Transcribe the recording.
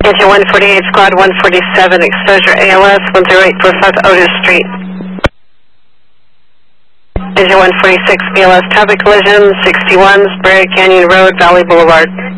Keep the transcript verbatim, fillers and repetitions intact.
Engine one forty-eight, Squad one forty-seven, exposure A L S one zero eight four five Otis Street. Engine one forty-six, B L S traffic collision, sixty-one, Sprague Canyon Road, Valley Boulevard.